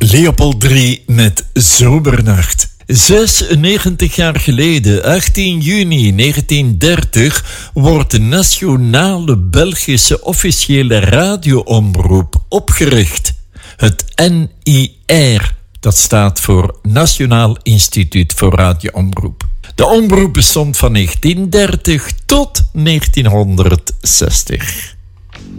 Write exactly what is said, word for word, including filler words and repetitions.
Leopold drie met Zomernacht. zesennegentig jaar geleden, achttien juni negentien dertig, wordt de Nationale Belgische Officiële Radioomroep opgericht. Het N I R, dat staat voor Nationaal Instituut voor Radioomroep. De omroep bestond van negentien dertig tot negentienhonderdzestig.